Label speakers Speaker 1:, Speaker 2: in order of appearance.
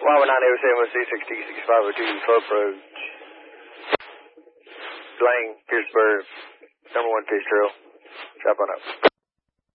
Speaker 1: Wawa 907 66502 Full approach. Lang, Pierceburg, number 1 fish trail. Drop on up.